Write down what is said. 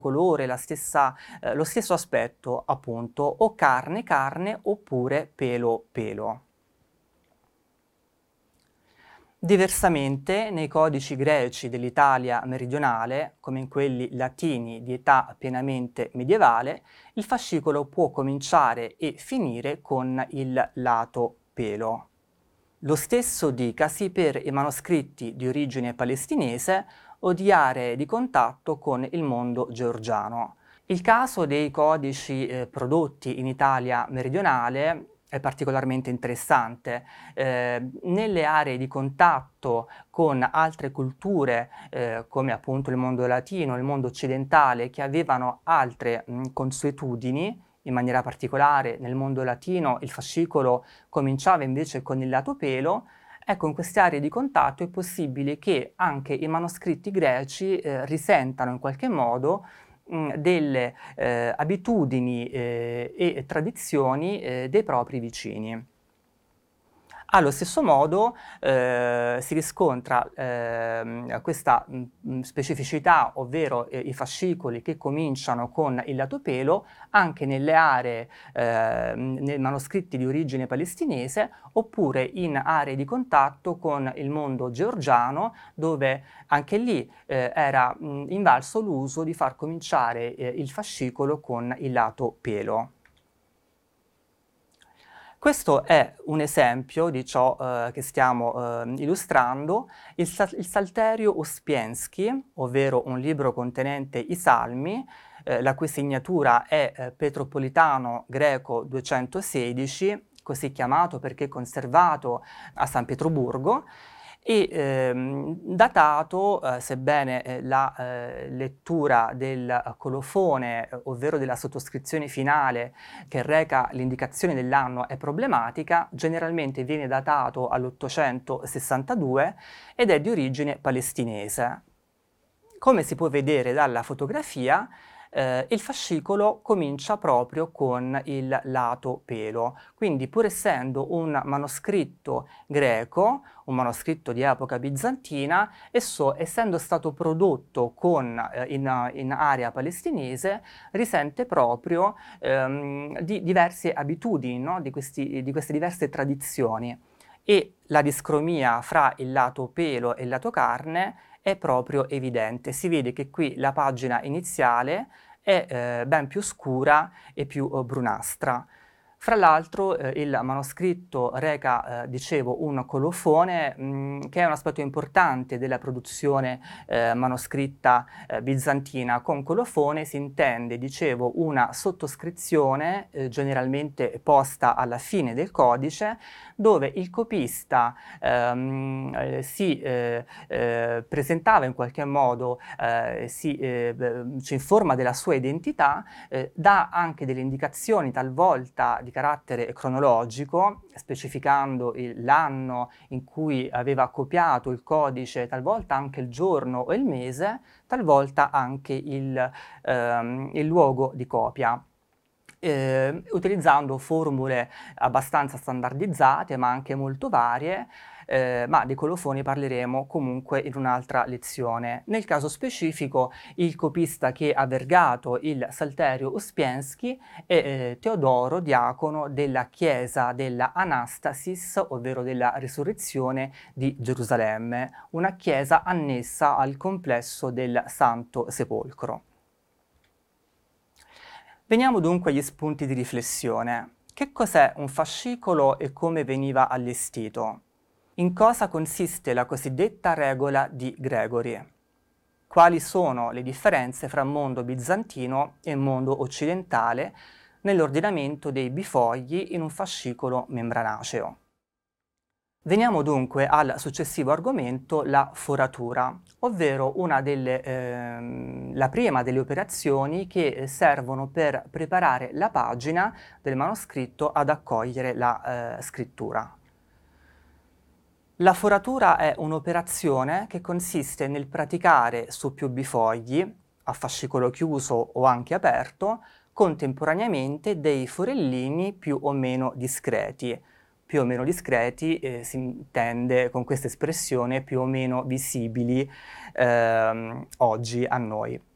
colore, lo stesso aspetto, appunto, o carne, carne, oppure pelo, pelo. Diversamente, nei codici greci dell'Italia meridionale, come in quelli latini di età pienamente medievale, il fascicolo può cominciare e finire con il lato pelo. Lo stesso dicasi per i manoscritti di origine palestinese o di aree di contatto con il mondo georgiano. Il caso dei codici prodotti in Italia meridionale è particolarmente interessante. Nelle aree di contatto con altre culture, come appunto il mondo latino, il mondo occidentale, che avevano altre consuetudini, in maniera particolare nel mondo latino il fascicolo cominciava invece con il lato pelo. Ecco, in queste aree di contatto è possibile che anche i manoscritti greci risentano in qualche modo delle abitudini e tradizioni dei propri vicini. Allo stesso modo si riscontra questa specificità, ovvero i fascicoli che cominciano con il lato pelo anche nelle aree, nei manoscritti di origine palestinese, oppure in aree di contatto con il mondo georgiano, dove anche lì era invalso l'uso di far cominciare il fascicolo con il lato pelo. Questo è un esempio di ciò che stiamo illustrando, il Salterio Uspiensky, ovvero un libro contenente i Salmi, la cui segnatura è Petropolitano Greco 216, così chiamato perché conservato a San Pietroburgo, e datato, sebbene la lettura del colofone, ovvero della sottoscrizione finale che reca l'indicazione dell'anno è problematica, generalmente viene datato all'862 ed è di origine palestinese. Come si può vedere dalla fotografia, il fascicolo comincia proprio con il lato pelo, quindi pur essendo un manoscritto greco, un manoscritto di epoca bizantina, esso, essendo stato prodotto in area palestinese, risente proprio di diverse abitudini, no? di queste diverse tradizioni. E la discromia fra il lato pelo e il lato carne è proprio evidente. Si vede che qui la pagina iniziale è ben più scura e più brunastra. Fra l'altro il manoscritto reca, dicevo, un colofone che è un aspetto importante della produzione manoscritta bizantina. Con colofone si intende, dicevo, una sottoscrizione generalmente posta alla fine del codice, dove il copista si presentava in qualche modo, ci informa della sua identità, dà anche delle indicazioni talvolta di carattere cronologico, specificando l'anno in cui aveva copiato il codice, talvolta anche il giorno o il mese, talvolta anche il luogo di copia. Utilizzando formule abbastanza standardizzate ma anche molto varie, ma di colofoni parleremo comunque in un'altra lezione. Nel caso specifico il copista che ha vergato il Salterio Uspiensky è Teodoro, diacono della chiesa della Anastasis, ovvero della Risurrezione di Gerusalemme, una chiesa annessa al complesso del Santo Sepolcro. Veniamo dunque agli spunti di riflessione. Che cos'è un fascicolo e come veniva allestito? In cosa consiste la cosiddetta regola di Gregory? Quali sono le differenze fra mondo bizantino e mondo occidentale nell'ordinamento dei bifogli in un fascicolo membranaceo? Veniamo dunque al successivo argomento, la foratura, ovvero la prima delle operazioni che servono per preparare la pagina del manoscritto ad accogliere la scrittura. La foratura è un'operazione che consiste nel praticare su più bifogli, a fascicolo chiuso o anche aperto, contemporaneamente dei forellini più o meno discreti. Più o meno discreti si intende con questa espressione più o meno visibili oggi a noi.